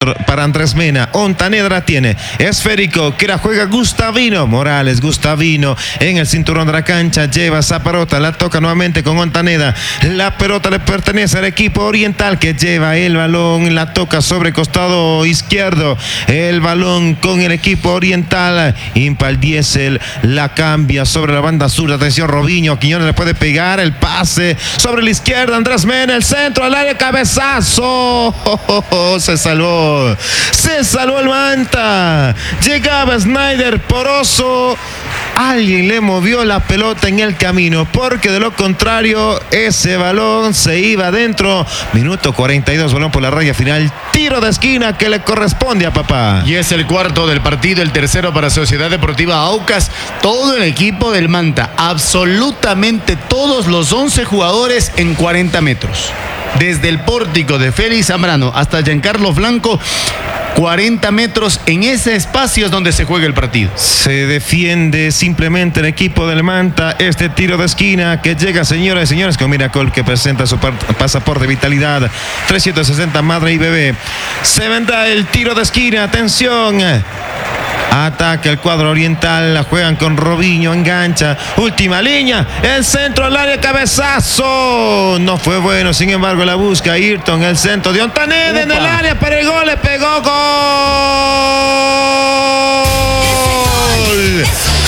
para Andrés Mena. Ontaneda la tiene. Esférico, que la juega Gustavino. Morales, Gustavino en el cinturón de la cancha. Lleva esa pelota, la toca nuevamente con Ontaneda. La pelota le pertenece al equipo oriental que lleva el balón. La toca sobre costado izquierdo. El balón con el equipo oriental. Impal Diesel la cambia sobre la banda sur. Atención, Robinho. Quiñones le puede pegar el pase sobre la izquierda. Andrés Mena, el centro al área, cabezazo. Se salvó el Manta. Llegaba Snyder Poroso. Alguien le movió la pelota en el camino, porque de lo contrario ese balón se iba adentro. Minuto 42, balón por la raya final. Tiro de esquina que le corresponde a Papá. Y es el cuarto del partido, el tercero para Sociedad Deportiva Aucas. Todo el equipo del Manta, absolutamente todos los 11 jugadores en 40 metros. Desde el pórtico de Félix Zambrano hasta Giancarlo Blanco, 40 metros, en ese espacio es donde se juega el partido. Se defiende simplemente el equipo del Manta. Este tiro de esquina que llega, señoras y señores, con Miracol, que presenta su pasaporte de vitalidad 360 madre y bebé. Se vendrá el tiro de esquina, atención. Ataca el cuadro oriental, la juegan con Robinho, engancha, última línea, el centro al área, cabezazo. No fue bueno, sin embargo la busca Ayrton, el centro de Ontaneda en el área para el gol, le pegó, gol.